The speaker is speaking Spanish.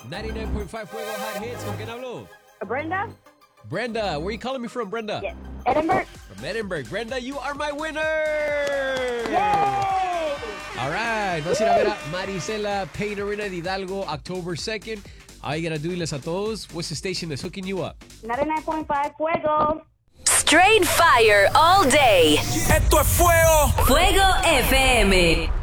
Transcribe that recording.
99.5 Fuego Hot Hits. ¿Con quién hablo? Brenda? Brenda. Where are you calling me from, Brenda? Yes. Edinburgh? From Edinburgh. Brenda, you are my winner! Yay! All right. Vamos a ir a ver a Marisela Paint Arena de Hidalgo, October 2nd. All you gotta do, diles a todos, what's the station that's hooking you up? 99.5 Fuego. Straight fire all day. Esto es Fuego. Fuego FM.